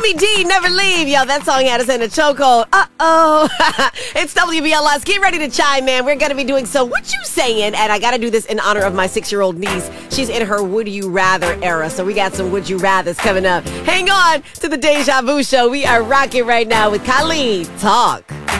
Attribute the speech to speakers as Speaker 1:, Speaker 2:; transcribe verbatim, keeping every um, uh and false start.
Speaker 1: Willie D, Never Leave. Yo, that song had us in a chokehold. Uh-oh. It's W B L S. Get ready to chime in. We're going to be doing So What You Saying? And I got to do this in honor of my six-year-old niece. She's in her Would You Rather era. So we got some Would You Rathers coming up. Hang on to the Deja Vu Show. We are rocking right now with Khalid Talk.